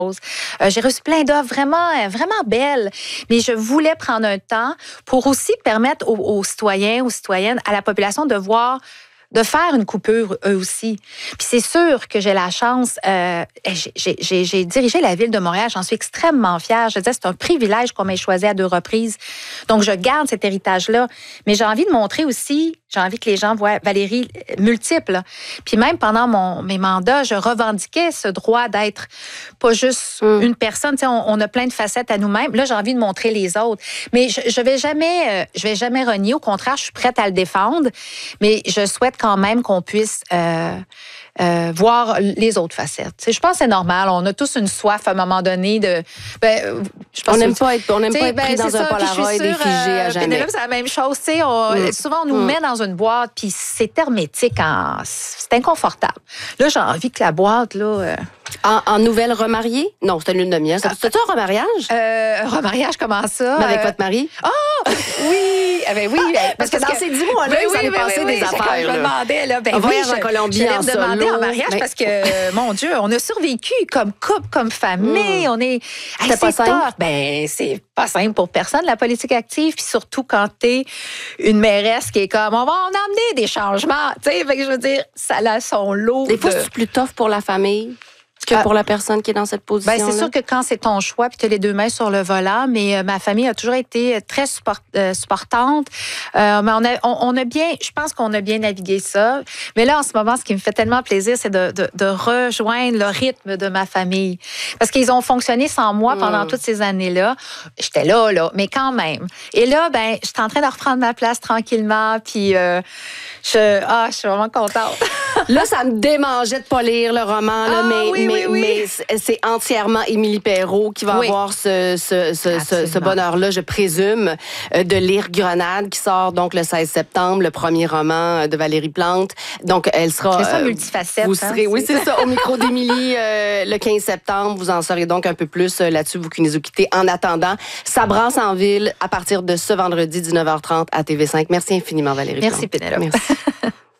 J'ai reçu plein d'offres vraiment, vraiment belles, mais je voulais prendre un temps pour aussi permettre aux citoyens, aux citoyennes, à la population de voir, de faire une coupure eux aussi. Puis c'est sûr que j'ai la chance, j'ai dirigé la ville de Montréal, j'en suis extrêmement fière. Je disais, c'est un privilège qu'on m'ait choisi à 2 reprises. Donc, je garde cet héritage-là. Mais j'ai envie de montrer aussi, j'ai envie que les gens voient Valérie multiple. Puis même pendant mes mandats, je revendiquais ce droit d'être pas juste une personne. Tu sais, on a plein de facettes à nous-mêmes. Là, j'ai envie de montrer les autres. Mais je vais jamais renier. Au contraire, je suis prête à le défendre. Mais je souhaite quand même qu'on puisse voir les autres facettes. Tu sais, je pense que c'est normal. On a tous une soif à un moment donné de. Je pense on n'aime pas être pris dans un Polaroid et figé à jamais. Pénélope, c'est la même chose. Tu sais, souvent, on nous met dans une boîte, puis c'est hermétique, c'est inconfortable. Là, j'ai envie que la boîte, là. En nouvelle remariée? Non, c'était une lune de miel. C'était un remariage? Remariage, comment ça? Mais avec votre mari? Oui! Oui, parce que dans ces 10 mois-là, vous allez passer des affaires. Je me demandais, là. Un voyage en Colombie en solo. Je demandais en mariage parce que, mon Dieu, on a survécu comme couple, comme famille. On est. C'était pas simple? C'est pas simple pour personne, la politique active. Puis surtout quand t'es une mairesse qui est comme, on va en amener des changements. Tu sais, je veux dire, ça a son lot. Des fois, c'est plus tough pour la famille que pour la personne qui est dans cette position-là? C'est sûr que quand c'est ton choix, puis tu as les 2 mains sur le volant, mais ma famille a toujours été très supportante. Mais on a bien, je pense qu'on a bien navigué ça. Mais là, en ce moment, ce qui me fait tellement plaisir, c'est de rejoindre le rythme de ma famille. Parce qu'ils ont fonctionné sans moi pendant toutes ces années-là. J'étais là, mais quand même. Et là, j'étais en train de reprendre ma place tranquillement, puis je suis vraiment contente. Là, ça me démangeait de pas lire le roman, là, mais c'est entièrement Émilie Perrault qui va avoir ce bonheur-là, je présume, de lire Grenade, qui sort donc le 16 septembre, le premier roman de Valérie Plante. Donc, elle sera... C'est ça, multifacette. Vous serez, c'est ça, au micro d'Émilie le 15 septembre. Vous en saurez donc un peu plus là-dessus, vous qui nous écoutez. En attendant, ça brasse en ville à partir de ce vendredi 19h30 à TV5. Merci infiniment, Valérie Plante. Merci, Pénélope. Merci.